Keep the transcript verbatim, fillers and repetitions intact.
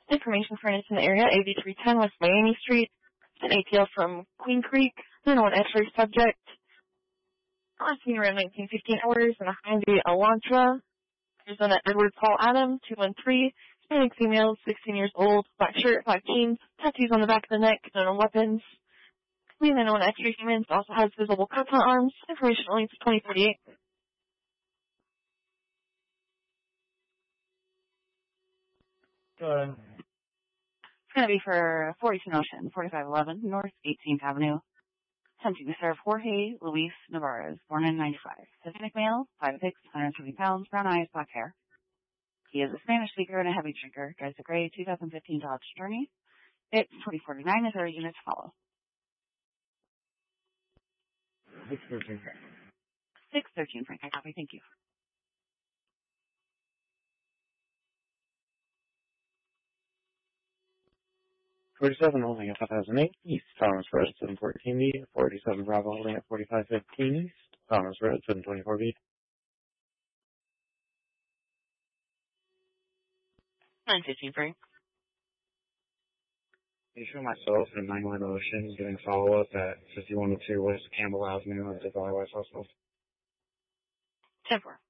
Information furnished in the area, A B three ten West Miami Street. An A T L from Queen Creek. nine one X-ray subject. Last seen around nineteen fifteen hours in a Hyundai Elantra. Arizona Edward Paul Adam, two one three. Hispanic female, sixteen years old. Black shirt, black jeans. Tattoos on the back of the neck. No weapons. Lean nine one X-ray humans also has visible cuts on arms. Information only to twenty forty-eight. Go ahead. It's going to be for forty-two Ocean, forty-five eleven North eighteenth Avenue. Attempting to serve Jorge Luis Navarez, born in ninety-five. Hispanic male, five six, one hundred twenty pounds, brown eyes, black hair. He is a Spanish speaker and a heavy drinker. Drives a gray two thousand fifteen Dodge Journey. It's twenty forty-nine. Is there a unit to follow? six thirteen. six thirteen, Frank. I copy. Thank you. forty-seven holding at five thousand eight East Thomas Road, seven fourteen B. forty-seven Bravo holding at forty-five fifteen East Thomas Road, seven twenty-four B. nine fifteen, Frank. Issue myself and nine one Ocean doing follow-up at fifty-one oh two West Campbell Avenue at the Valley West Hospital. ten four.